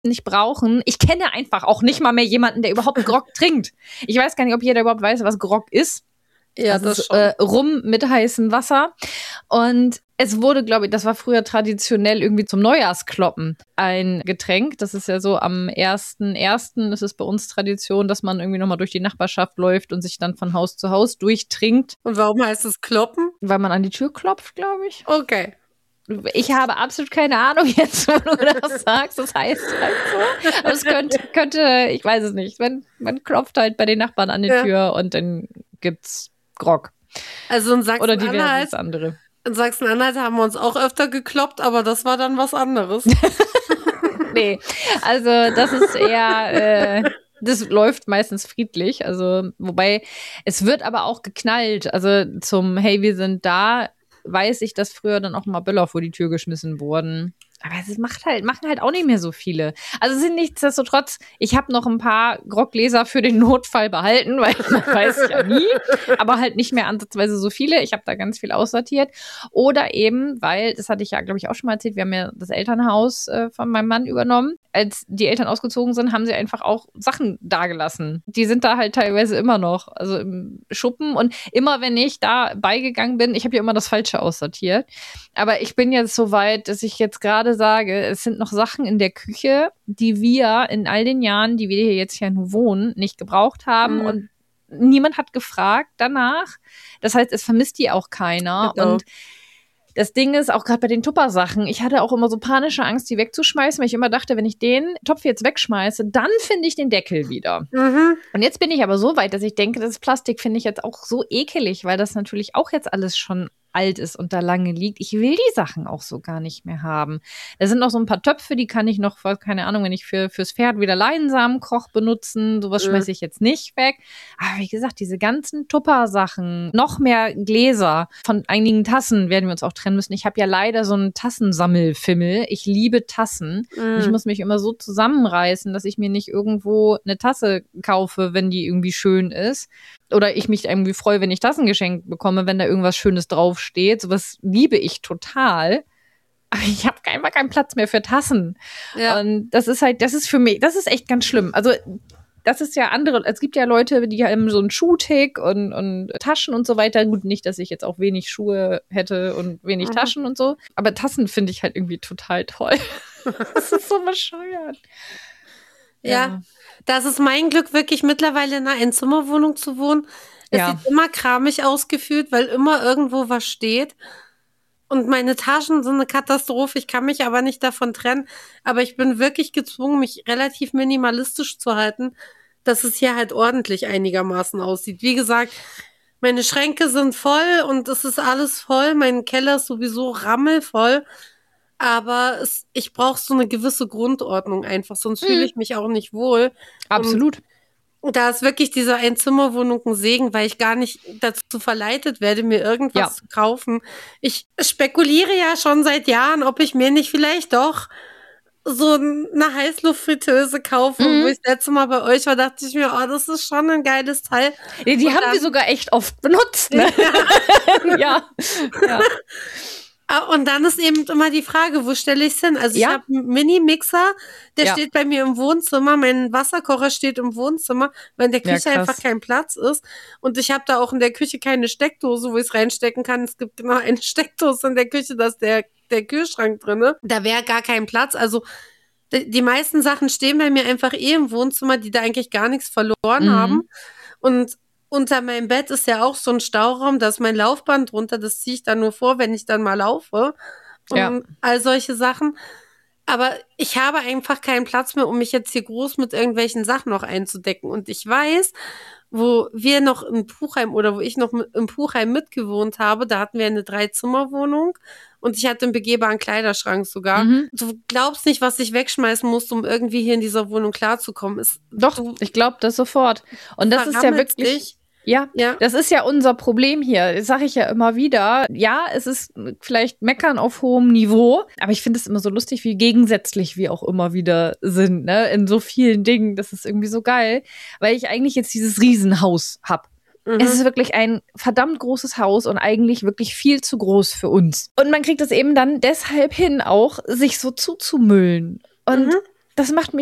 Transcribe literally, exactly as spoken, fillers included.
nicht brauchen. Ich kenne einfach auch nicht mal mehr jemanden, der überhaupt Grog trinkt. Ich weiß gar nicht, ob jeder überhaupt weiß, was Grog ist. Ja, das, das ist schon. Äh, Rum mit heißem Wasser. Und es wurde, glaube ich, das war früher traditionell irgendwie zum Neujahrskloppen ein Getränk. Das ist ja so am ersten ersten ist es bei uns Tradition, dass man irgendwie nochmal durch die Nachbarschaft läuft und sich dann von Haus zu Haus durchtrinkt. Und warum heißt es Kloppen? Weil man an die Tür klopft, glaube ich. Okay. Ich habe absolut keine Ahnung jetzt, wo du das sagst. Das heißt halt so. Aber es könnte, könnte, ich weiß es nicht. Man, man klopft halt bei den Nachbarn an die Ja. Tür und dann gibt's Grog. Also in Oder diverses Sachsen-Anhalt, andere. in Sachsen-Anhalt haben wir uns auch öfter gekloppt, aber das war dann was anderes. Nee, also das ist eher, äh, das läuft meistens friedlich. Also, wobei, es wird aber auch geknallt. Also zum Hey, wir sind da, weiß ich, dass früher dann auch mal Böller vor die Tür geschmissen wurden. Aber es macht halt, machen halt auch nicht mehr so viele. Also sind nichtsdestotrotz, ich habe noch ein paar Groggläser für den Notfall behalten, weil man weiß ja nie, aber halt nicht mehr ansatzweise so viele. Ich habe da ganz viel aussortiert. Oder eben, weil, das hatte ich ja, glaube ich, auch schon mal erzählt, wir haben ja das Elternhaus äh, von meinem Mann übernommen. Als die Eltern ausgezogen sind, haben sie einfach auch Sachen dagelassen. Die sind da halt teilweise immer noch, also im Schuppen. Und immer, wenn ich da beigegangen bin, ich habe ja immer das Falsche aussortiert. Aber ich bin jetzt so weit, dass ich jetzt gerade sage, es sind noch Sachen in der Küche, die wir in all den Jahren, die wir hier jetzt ja nur wohnen, nicht gebraucht haben. Mhm. Und niemand hat gefragt danach. Das heißt, es vermisst die auch keiner. Genau. Und das Ding ist, auch gerade bei den Tupper-Sachen, ich hatte auch immer so panische Angst, die wegzuschmeißen, weil ich immer dachte, wenn ich den Topf jetzt wegschmeiße, dann finde ich den Deckel wieder. Mhm. Und jetzt bin ich aber so weit, dass ich denke, das Plastik finde ich jetzt auch so ekelig, weil das natürlich auch jetzt alles schon alt ist und da lange liegt. Ich will die Sachen auch so gar nicht mehr haben. Da sind noch so ein paar Töpfe, die kann ich noch, keine Ahnung, wenn ich für fürs Pferd wieder Leinsamenkoch benutzen, sowas schmeiße ich jetzt nicht weg. Aber wie gesagt, diese ganzen Tupper-Sachen, noch mehr Gläser, von einigen Tassen werden wir uns auch trennen müssen. Ich habe ja leider so einen Tassensammelfimmel. Ich liebe Tassen. Mhm. Ich muss mich immer so zusammenreißen, dass ich mir nicht irgendwo eine Tasse kaufe, wenn die irgendwie schön ist. Oder ich mich irgendwie freue, wenn ich Tassen geschenkt bekomme, wenn da irgendwas Schönes draufsteht. Sowas liebe ich total. Aber ich habe einfach keinen Platz mehr für Tassen. Ja. Und das ist halt, das ist für mich, das ist echt ganz schlimm. Also das ist ja andere, es gibt ja Leute, die haben so einen Schuhtick und, und Taschen und so weiter. Gut, nicht, dass ich jetzt auch wenig Schuhe hätte und wenig mhm. Taschen und so. Aber Tassen finde ich halt irgendwie total toll. Das ist so bescheuert. Ja. ja. Das ist mein Glück, wirklich mittlerweile in einer Einzimmerwohnung zu wohnen. Es ja. sieht immer kramig ausgefühlt, weil immer irgendwo was steht. Und meine Taschen sind eine Katastrophe. Ich kann mich aber nicht davon trennen. Aber ich bin wirklich gezwungen, mich relativ minimalistisch zu halten, dass es hier halt ordentlich einigermaßen aussieht. Wie gesagt, meine Schränke sind voll und es ist alles voll. Mein Keller ist sowieso rammelvoll. Aber es, ich brauche so eine gewisse Grundordnung einfach, sonst mhm. fühle ich mich auch nicht wohl. Absolut. Und da ist wirklich diese Einzimmerwohnung ein Segen, weil ich gar nicht dazu verleitet werde, mir irgendwas ja. zu kaufen. Ich spekuliere ja schon seit Jahren, ob ich mir nicht vielleicht doch so eine Heißluftfritteuse kaufe. Mhm. Wo ich das letzte Mal bei euch war, dachte ich mir, oh, das ist schon ein geiles Teil. Die, die haben dann, wir sogar echt oft benutzt. Ne? Ja. ja. ja. Und dann ist eben immer die Frage, wo stelle ich es hin? Also ja. ich habe einen Mini-Mixer, der ja. steht bei mir im Wohnzimmer, mein Wasserkocher steht im Wohnzimmer, weil in der Küche ja, einfach kein Platz ist. Und ich habe da auch in der Küche keine Steckdose, wo ich es reinstecken kann. Es gibt genau eine Steckdose in der Küche, da ist der, der Kühlschrank drin. Da wäre gar kein Platz. Also die, die meisten Sachen stehen bei mir einfach eh im Wohnzimmer, die da eigentlich gar nichts verloren mhm. haben. Und unter meinem Bett ist ja auch so ein Stauraum, da ist mein Laufband drunter, das ziehe ich dann nur vor, wenn ich dann mal laufe. Und ja. all solche Sachen. Aber ich habe einfach keinen Platz mehr, um mich jetzt hier groß mit irgendwelchen Sachen noch einzudecken. Und ich weiß, wo wir noch in Puchheim oder wo ich noch im Puchheim mitgewohnt habe, da hatten wir eine Drei-Zimmer-Wohnung und ich hatte einen begehbaren Kleiderschrank sogar. Mhm. Du glaubst nicht, was ich wegschmeißen musste, um irgendwie hier in dieser Wohnung klarzukommen. Es, Doch, du, ich glaube das sofort. Und das ist ja wirklich... Dich. Ja, ja, das ist ja unser Problem hier. Das sage ich ja immer wieder. Ja, es ist vielleicht Meckern auf hohem Niveau, aber ich finde es immer so lustig, wie gegensätzlich wir auch immer wieder sind, ne? In so vielen Dingen. Das ist irgendwie so geil, weil ich eigentlich jetzt dieses Riesenhaus habe. Mhm. Es ist wirklich ein verdammt großes Haus und eigentlich wirklich viel zu groß für uns. Und man kriegt es eben dann deshalb hin, auch sich so zuzumüllen. Und mhm. Das macht mich